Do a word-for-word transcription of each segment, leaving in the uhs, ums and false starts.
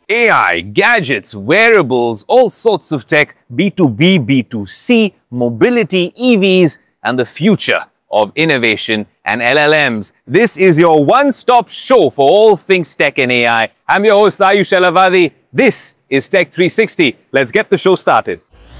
A I, gadgets, wearables, all sorts of tech, B two B, B two C, mobility, E Vs, and the future of innovation and L L Ms. This is your one-stop show for all things tech and A I. I'm your host, Ayush Elavadi. This is Tech three sixty. Let's get the show started.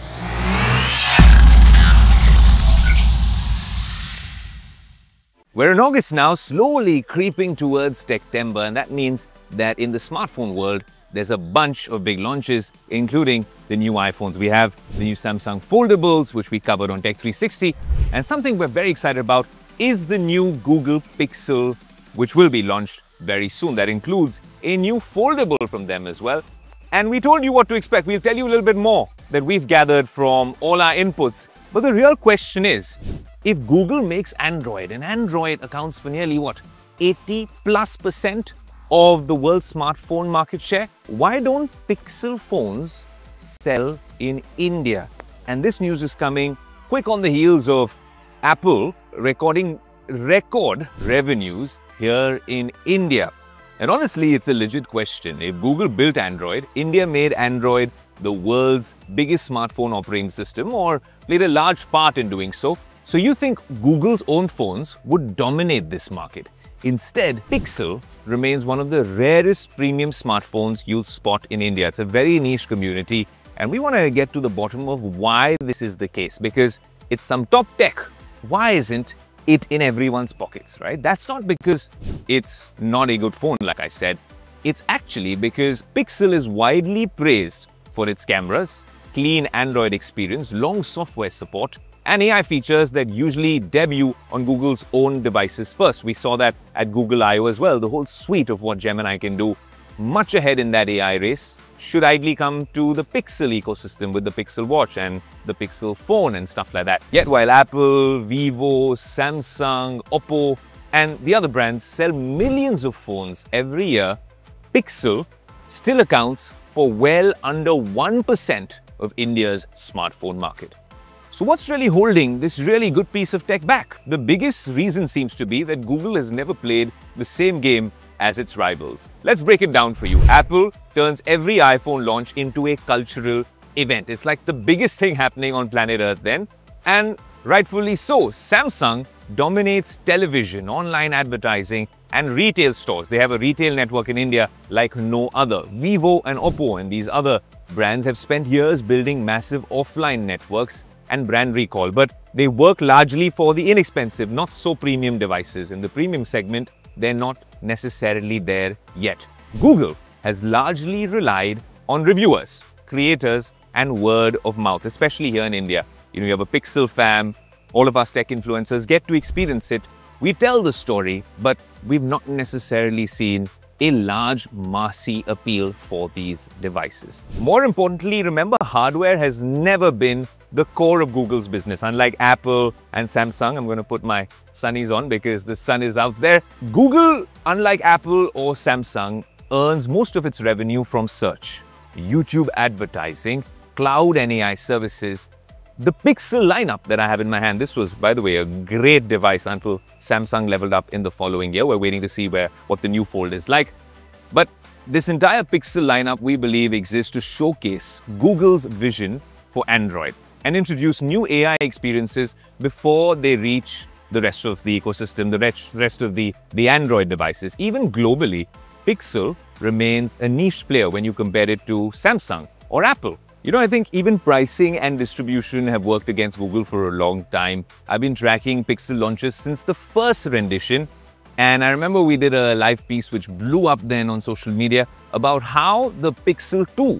We're in August now, slowly creeping towards Techtember, and that means that in the smartphone world, there's a bunch of big launches, including the new iPhones. We have the new Samsung Foldables, which we covered on Tech three sixty, and something we're very excited about is the new Google Pixel, which will be launched very soon. That includes a new foldable from them as well. And we told you what to expect. We'll tell you a little bit more that we've gathered from all our inputs. But the real question is, if Google makes Android, and Android accounts for nearly what, eighty plus percent of the world's smartphone market share, why don't Pixel phones sell in India? And this news is coming quick on the heels of Apple recording record revenues here in India. And honestly, it's a legit question. If Google built Android, India made Android the world's biggest smartphone operating system, or played a large part in doing so, so you think Google's own phones would dominate this market. Instead, Pixel remains one of the rarest premium smartphones you'll spot in India. It's a very niche community, and we want to get to the bottom of why this is the case, because it's some top tech. Why isn't it in everyone's pockets, right? That's not because it's not a good phone, like I said. It's actually because Pixel is widely praised for its cameras, clean Android experience, long software support, and A I features that usually debut on Google's own devices first. We saw that at Google I O as well. The whole suite of what Gemini can do, much ahead in that A I race, should ideally come to the Pixel ecosystem with the Pixel Watch and the Pixel phone and stuff like that. Yet while Apple, Vivo, Samsung, Oppo, and the other brands sell millions of phones every year, Pixel still accounts for well under one percent of India's smartphone market. So what's really holding this really good piece of tech back? The biggest reason seems to be that Google has never played the same game as its rivals. Let's break it down for you. Apple turns every iPhone launch into a cultural event. It's like the biggest thing happening on planet Earth then, and rightfully so. Samsung dominates television, online advertising, and retail stores. They have a retail network in India like no other. Vivo and Oppo and these other brands have spent years building massive offline networks and brand recall, but they work largely for the inexpensive, not so premium devices. In the premium segment, they're not necessarily there yet. Google has largely relied on reviewers, creators, and word of mouth, especially here in India. You know, you have a Pixel fam, all of us tech influencers get to experience it. We tell the story, but we've not necessarily seen a large massy appeal for these devices. More importantly, remember, hardware has never been the core of Google's business. Unlike Apple and Samsung, I'm going to put my sunnies on because the sun is out there. Google, unlike Apple or Samsung, earns most of its revenue from search, YouTube advertising, cloud and A I services. The Pixel lineup that I have in my hand, this was, by the way, a great device until Samsung leveled up in the following year. We're waiting to see where what the new Fold is like. But this entire Pixel lineup, we believe, exists to showcase Google's vision for Android and introduce new A I experiences before they reach the rest of the ecosystem, the rest of the, the Android devices. Even globally, Pixel remains a niche player when you compare it to Samsung or Apple. You know, I think even pricing and distribution have worked against Google for a long time. I've been tracking Pixel launches since the first rendition, and I remember we did a live piece which blew up then on social media about how the Pixel two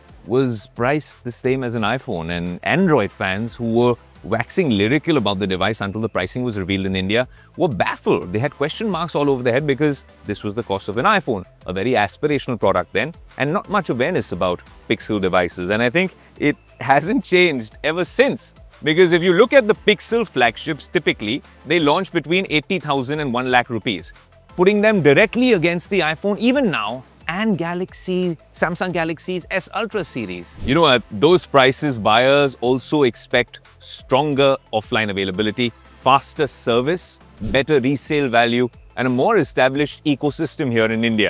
was priced the same as an iPhone, and Android fans who were waxing lyrical about the device until the pricing was revealed in India were baffled. They had question marks all over their head because this was the cost of an iPhone, a very aspirational product then, and not much awareness about Pixel devices. And I think it hasn't changed ever since. Because if you look at the Pixel flagships, typically they launch between eighty thousand and one lakh rupees, putting them directly against the iPhone even now and Galaxy, Samsung Galaxy's S Ultra series. You know, at those prices, buyers also expect stronger offline availability, faster service, better resale value, and a more established ecosystem here in India.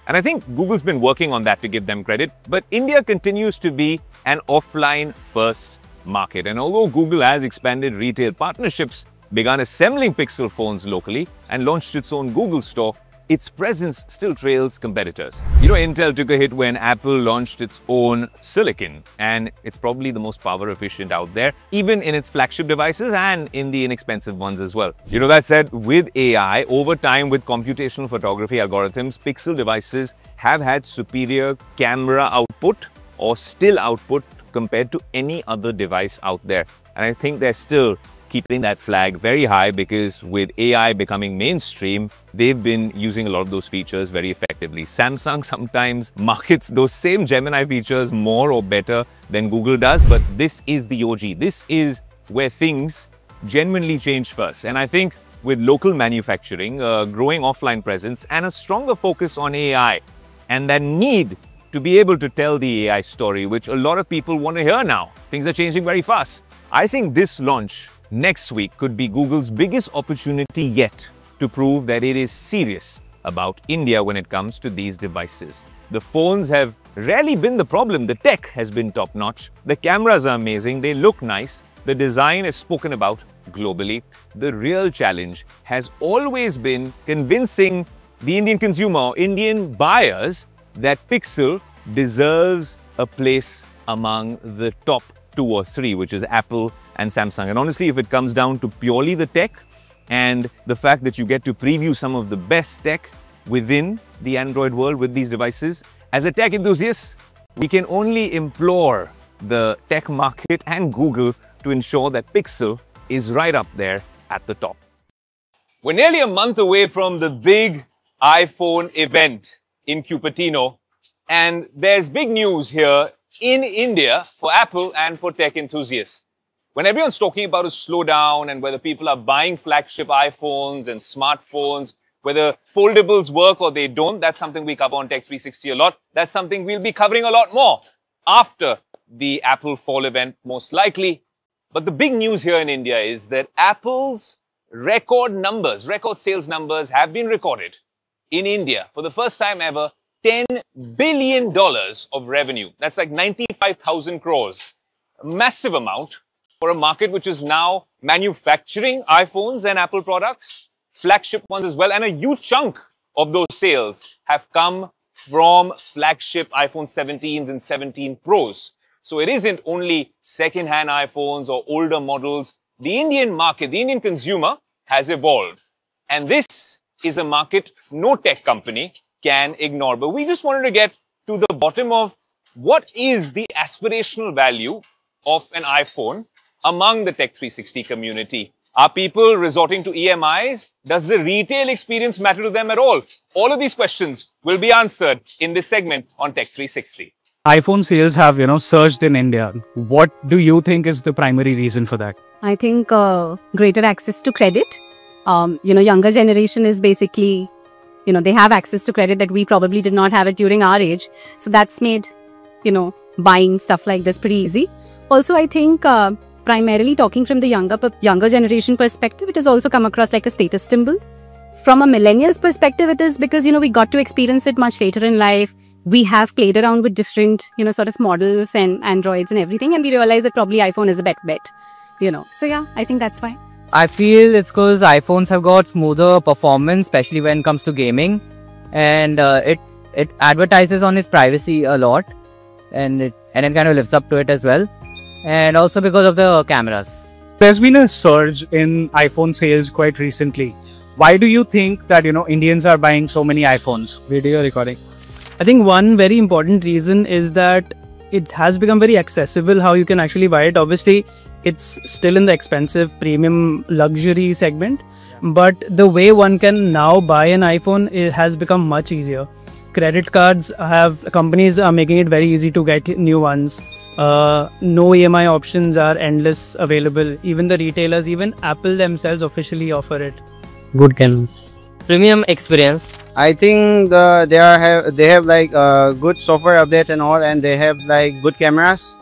And I think Google's been working on that, to give them credit. But India continues to be an offline-first market. And although Google has expanded retail partnerships, begun assembling Pixel phones locally, and launched its own Google Store, its presence still trails competitors. You know, Intel took a hit when Apple launched its own silicon, and it's probably the most power efficient out there, even in its flagship devices and in the inexpensive ones as well. You know, that said, with A I, over time with computational photography algorithms, Pixel devices have had superior camera output or still output compared to any other device out there. And I think they're still keeping that flag very high because with A I becoming mainstream, they've been using a lot of those features very effectively. Samsung sometimes markets those same Gemini features more or better than Google does, but this is the O G. This is where things genuinely change first. And I think with local manufacturing, a growing offline presence, and a stronger focus on A I, and that need to be able to tell the A I story, which a lot of people want to hear now. Things are changing very fast. I think this launch next week could be Google's biggest opportunity yet to prove that it is serious about India when it comes to these devices. The phones have rarely been the problem. The tech has been top-notch. The cameras are amazing. They look nice. The design is spoken about globally. The real challenge has always been convincing the Indian consumer, Indian buyers, that Pixel deserves a place among the top two or three, which is Apple and Samsung. And honestly, if it comes down to purely the tech and the fact that you get to preview some of the best tech within the Android world with these devices, as a tech enthusiast, we can only implore the tech market and Google to ensure that Pixel is right up there at the top. We're nearly a month away from the big iPhone event in Cupertino, and there's big news here in India for Apple and for tech enthusiasts. When everyone's talking about a slowdown and whether people are buying flagship iPhones and smartphones, whether foldables work or they don't, that's something we cover on Tech three sixty a lot. That's something we'll be covering a lot more after the Apple fall event, most likely. But the big news here in India is that Apple's record numbers, record sales numbers have been recorded in India for the first time ever. ten billion dollars of revenue. That's like ninety-five thousand crores. A massive amount for a market which is now manufacturing iPhones and Apple products, flagship ones as well. And a huge chunk of those sales have come from flagship iPhone seventeens and seventeen Pros. So it isn't only second-hand iPhones or older models. The Indian market, the Indian consumer has evolved. And this is a market no tech company can ignore. But we just wanted to get to the bottom of what is the aspirational value of an iPhone among the Tech three sixty community. Are people resorting to E M Is? Does the retail experience matter to them at all? All of these questions will be answered in this segment on Tech three sixty. iPhone sales have, you know, surged in India. What do you think is the primary reason for that? I think uh, greater access to credit. Um, you know, younger generation is basically, you know, they have access to credit that we probably did not have it during our age. So that's made, you know, buying stuff like this pretty easy. Also, I think uh, primarily talking from the younger younger generation perspective, it has also come across like a status symbol. From a millennial's perspective, it is because, you know, we got to experience it much later in life. We have played around with different, you know, sort of models and Androids and everything. And we realize that probably iPhone is a better bet, you know. So yeah, I think that's why. I feel it's because iPhones have got smoother performance, especially when it comes to gaming. And uh, it, it advertises on its privacy a lot. And it, and it kind of lives up to it as well. And also because of the cameras. There's been a surge in iPhone sales quite recently. Why do you think that, you know, Indians are buying so many iPhones? Video recording. I think one very important reason is that it has become very accessible how you can actually buy it. Obviously, it's still in the expensive premium luxury segment, but the way one can now buy an iPhone, it has become much easier. Credit cards have, companies are making it very easy to get new ones. Uh, no E M I options are endless available. Even the retailers, even Apple themselves officially offer it. Good camera. Premium experience. I think the they are have they have like uh, good software updates and all, and they have like good cameras,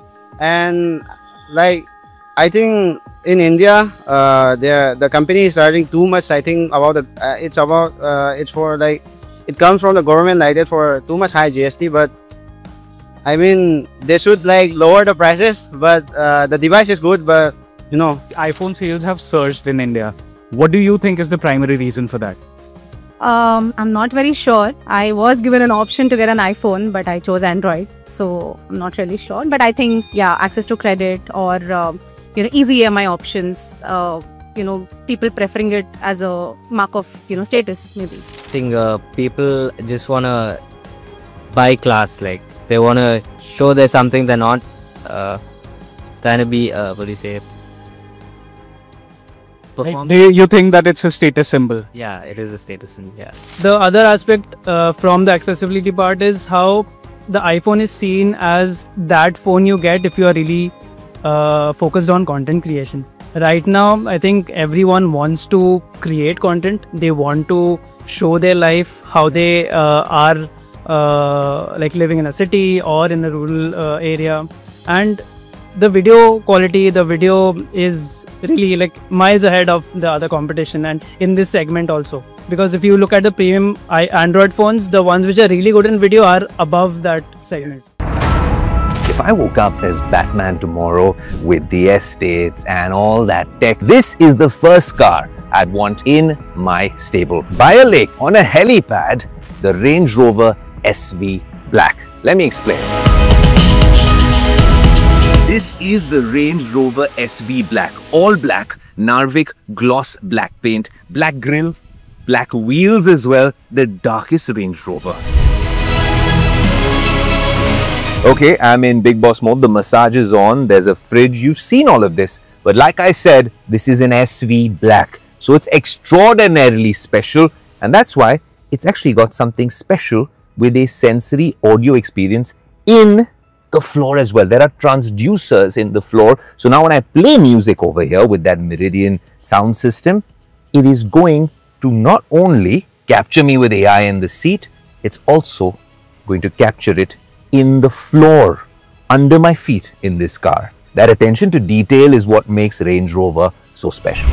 and like I think in India, uh, the the company is charging too much. I think about the uh, it's about uh, it's for like it comes from the government like that for too much high G S T, but I mean, they should like lower the prices, but uh, the device is good, but you know. iPhone sales have surged in India. What do you think is the primary reason for that? Um, I'm not very sure. I was given an option to get an iPhone, but I chose Android. So I'm not really sure. But I think, yeah, access to credit or, uh, you know, easy E M I options, uh, you know, people preferring it as a mark of, you know, status, maybe. I think uh, people just want to buy class, like they want to show there's something they're not uh, trying to be, uh, what do you say? Like, do you think that it's a status symbol? Yeah, it is a status symbol, yeah. The other aspect uh, from the accessibility part is how the iPhone is seen as that phone you get if you are really uh, focused on content creation. Right now, I think everyone wants to create content. They want to show their life, how they uh, are uh, like living in a city or in a rural uh, area. And the video quality, the video is really like miles ahead of the other competition, and in this segment also. Because if you look at the premium Android phones, the ones which are really good in video are above that segment. If I woke up as Batman tomorrow with the estates and all that tech, this is the first car I'd want in my stable. By a lake, on a helipad, the Range Rover S V Black. Let me explain. This is the Range Rover S V Black. All black, Narvik gloss black paint, black grille, black wheels as well, the darkest Range Rover. Okay, I'm in big boss mode. The massage is on. There's a fridge. You've seen all of this. But like I said, this is an S V Black. So it's extraordinarily special. And that's why it's actually got something special with a sensory audio experience in the floor as well. There are transducers in the floor. So now when I play music over here with that Meridian sound system, it is going to not only capture me with A I in the seat, it's also going to capture it in the floor, under my feet in this car. That attention to detail is what makes Range Rover so special.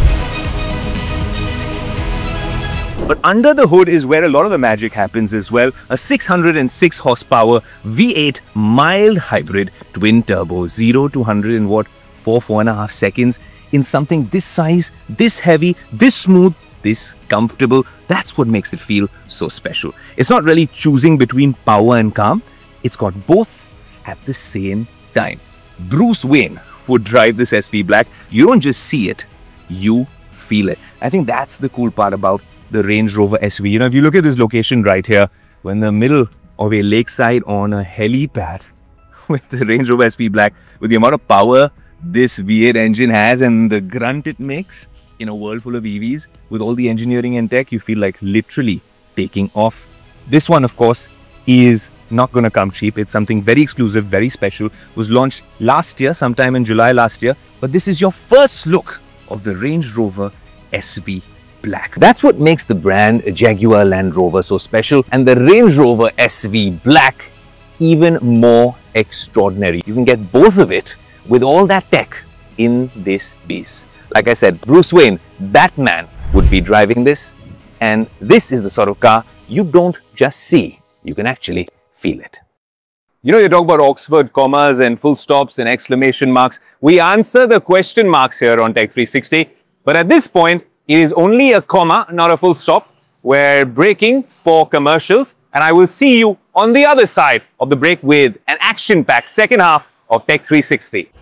But under the hood is where a lot of the magic happens as well. A six hundred six horsepower V eight mild hybrid twin turbo, zero to one hundred in what, four, four and a half seconds in something this size, this heavy, this smooth, this comfortable. That's what makes it feel so special. It's not really choosing between power and calm. It's got both at the same time. Bruce Wayne would drive this S V Black. You don't just see it, you feel it. I think that's the cool part about the Range Rover S V. You know, if you look at this location right here, we're in the middle of a lakeside on a helipad with the Range Rover S V Black, with the amount of power this V eight engine has and the grunt it makes in a world full of E Vs, with all the engineering and tech, you feel like literally taking off. This one, of course, is not going to come cheap. It's something very exclusive, very special. It was launched last year, sometime in July last year. But this is your first look of the Range Rover S V Black. That's what makes the brand Jaguar Land Rover so special, and the Range Rover S V Black even more extraordinary. You can get both of it with all that tech in this beast. Like I said, Bruce Wayne, Batman, would be driving this, and this is the sort of car you don't just see, you can actually feel it. You know, you talk about Oxford commas and full stops and exclamation marks. We answer the question marks here on Tech three sixty, but at this point, it is only a comma, not a full stop. We're breaking for commercials, and I will see you on the other side of the break with an action-packed second half of Tech three sixty.